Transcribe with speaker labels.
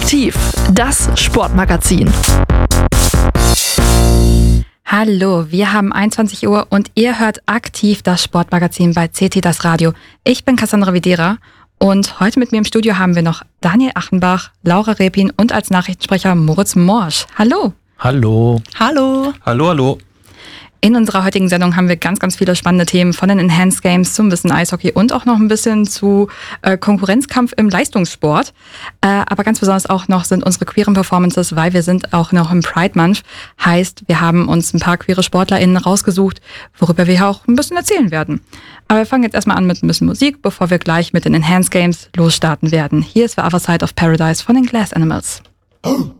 Speaker 1: Aktiv, das Sportmagazin.
Speaker 2: Hallo, wir haben 21 Uhr und ihr hört Aktiv, das Sportmagazin bei CT Das Radio. Ich bin Cassandra Videra und heute mit mir im Studio haben wir noch Daniel Achenbach, Laura Repin und als Nachrichtensprecher Moritz Morsch. Hallo.
Speaker 3: Hallo.
Speaker 4: Hallo.
Speaker 3: Hallo, hallo.
Speaker 2: In unserer heutigen Sendung haben wir ganz, ganz viele spannende Themen von den Enhanced Games zum bisschen Eishockey und auch noch ein bisschen zu Konkurrenzkampf im Leistungssport. Aber ganz besonders auch noch sind unsere queeren Performances, weil wir sind auch noch im Pride Month. Heißt, wir haben uns ein paar queere SportlerInnen rausgesucht, worüber wir auch ein bisschen erzählen werden. Aber wir fangen jetzt erstmal an mit ein bisschen Musik, bevor wir gleich mit den Enhanced Games losstarten werden. Hier ist The Other Side of Paradise von den Glass Animals.